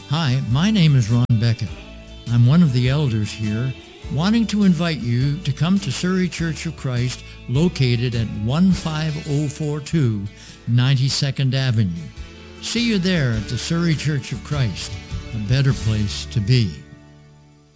Hi, my name is Ron Beckett. I'm one of the elders here, wanting to invite you to come to Surrey Church of Christ, located at 15042 92nd Avenue. See you there at the Surrey Church of Christ, a better place to be.